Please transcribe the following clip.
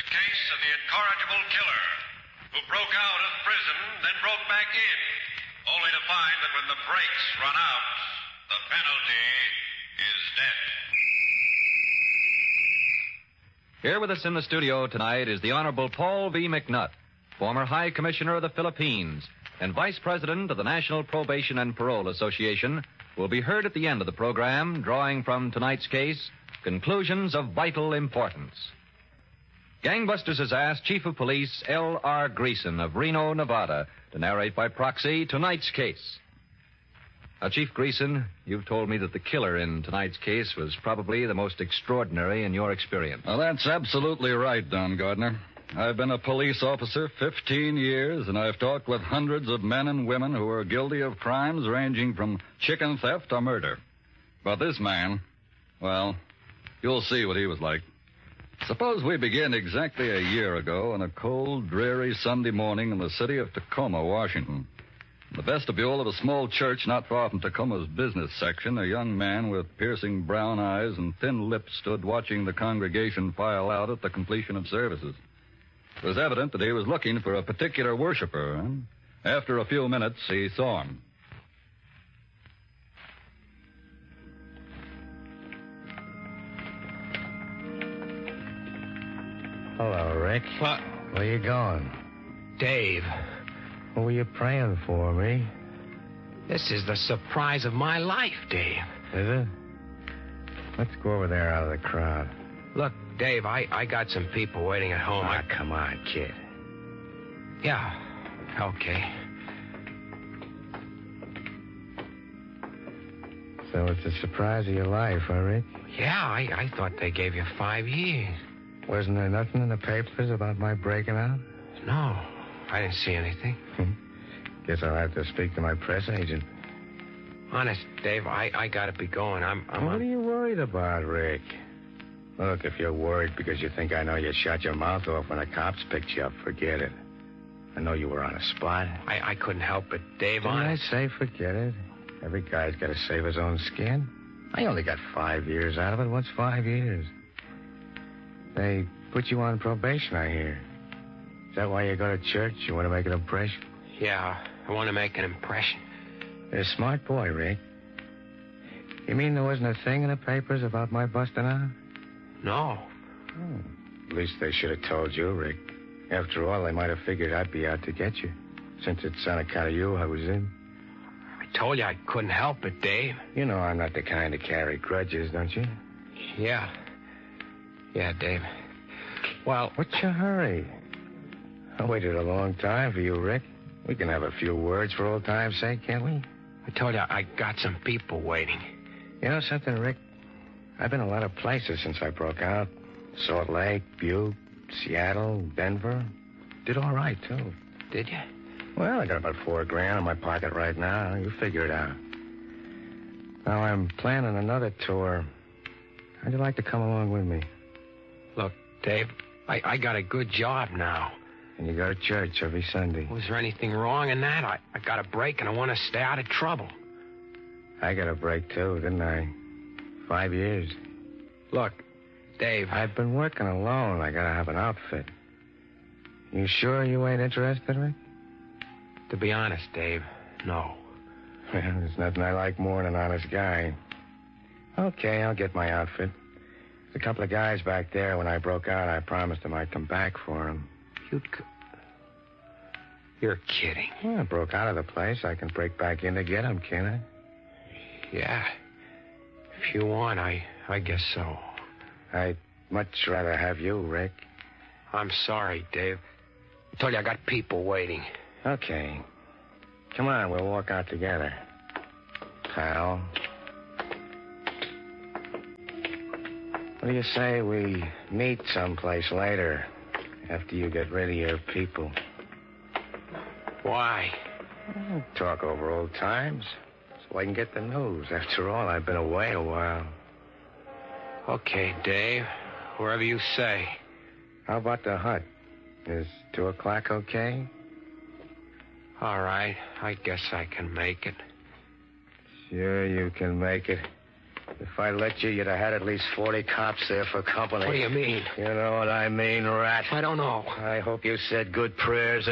case of the incorrigible killer who broke out of prison, then broke back in, only to find that when the brakes run out, the penalty is death. Here with us in the studio tonight is the Honorable Paul V. McNutt, former High Commissioner of the Philippines and Vice President of the National Probation and Parole Association, who will be heard at the end of the program, drawing from tonight's case conclusions of vital importance. Gangbusters has asked Chief of Police L.R. Greason of Reno, Nevada, to narrate by proxy tonight's case. Now, Chief Greason, you've told me that the killer in tonight's case was probably the most extraordinary in your experience. Well, that's absolutely right, Don Gardner. I've been a police officer 15 years, and I've talked with hundreds of men and women who are guilty of crimes ranging from chicken theft to murder. But this man, well, you'll see what he was like. Suppose we begin exactly a year ago on a cold, dreary Sunday morning in the city of Tacoma, Washington. In the vestibule of a small church not far from Tacoma's business section, a young man with piercing brown eyes and thin lips stood watching the congregation file out at the completion of services. It was evident that he was looking for a particular worshiper, and after a few minutes, he saw him. Hello, Rick. What? Where you going? Dave, What were you praying for, me? this is the surprise of my life, Dave. Is it? Let's go over there out of the crowd. Look, Dave, I got some people waiting at home. Come on, kid. Yeah, okay. So it's the surprise of your life, huh, Rick? Yeah, I thought they gave you 5 years. Wasn't there nothing in the papers about my breaking out? No, I didn't see anything. Guess I'll have to speak to my press agent. Honest, Dave, I gotta be going. What are you worried about, Rick? Look, if you're worried because you think I know you shut your mouth off when the cops picked you up, forget it. I know you were on a spot. I couldn't help it, Dave. Didn't I say forget it? Every guy's got to save his own skin. I only got 5 years out of it. What's 5 years? They put you on probation, I hear. Is that why you go to church? You want to make an impression? Yeah, I want to make an impression. You're a smart boy, Rick. You mean there wasn't a thing in the papers about my busting out? No. At least they should have told you, Rick. After all, they might have figured I'd be out to get you. Since it's on account of you I was in. I told you I couldn't help it, Dave. You know I'm not the kind to carry grudges, don't you? Yeah. Yeah, Dave. Well, what's your hurry? I waited a long time for you, Rick. We can have a few words for old time's sake, can't we? I told you I got some people waiting. You know something, Rick? I've been a lot of places since I broke out. Salt Lake, Butte, Seattle, Denver. Did all right, too. Did you? Well, I got about $4,000 in my pocket right now. You figure it out. Now, I'm planning another tour. How'd you like to come along with me? Look, Dave, I got a good job now. And you go to church every Sunday. Was there anything wrong in that? I got a break and I want to stay out of trouble. I got a break, too, didn't I? 5 years. Look, Dave. I've been working alone. I gotta have an outfit. You sure you ain't interested, Rick? To be honest, Dave, no. Well, there's nothing I like more than an honest guy. Okay, I'll get my outfit. There's a couple of guys back there. When I broke out, I promised them I'd come back for them. You're kidding. Well, I broke out of the place. I can break back in to get them, can't I? Yeah. If you want, I guess so. I'd much rather have you, Rick. I'm sorry, Dave. I told you I got people waiting. Okay. Come on, we'll walk out together. Pal. What do you say we meet someplace later after you get rid of your people? Why? Talk over old times so I can get the news. After all, I've been away a while. Okay, Dave. Wherever you say. How about the hut? Is 2 o'clock okay? All right. I guess I can make it. Sure you can make it. If I let you, you'd have had at least 40 cops there for company. What do you mean? You know what I mean, rat. I don't know. I hope you said good prayers